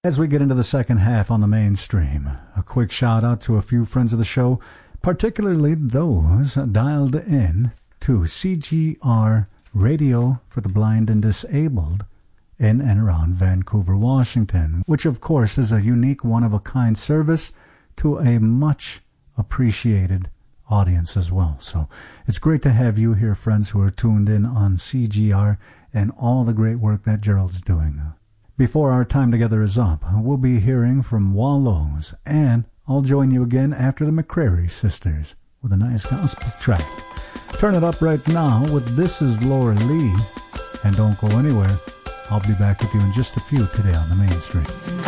As we get into the second half on the mainstream, a quick shout out to a few friends of the show, particularly those dialed in to CGR Radio for the Blind and Disabled in and around Vancouver, Washington, which of course is a unique one-of-a-kind service to a much appreciated audience as well. So it's great to have you here, friends, who are tuned in on CGR and all the great work that Gerald's doing. Before our time together is up, we'll be hearing from Wallows, and I'll join you again after the McCrary Sisters with a nice gospel track. Turn it up right now with This Is Laura Lee, and don't go anywhere. I'll be back with you in just a few today on the Mainstream.